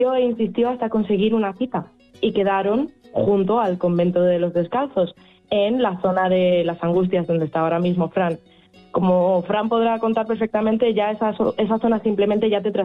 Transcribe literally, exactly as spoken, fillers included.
e insistió hasta conseguir una cita y quedaron junto al convento de los Descalzos, en la zona de las Angustias, donde está ahora mismo Fran. Como Fran podrá contar perfectamente, ya esa, esa zona simplemente ya te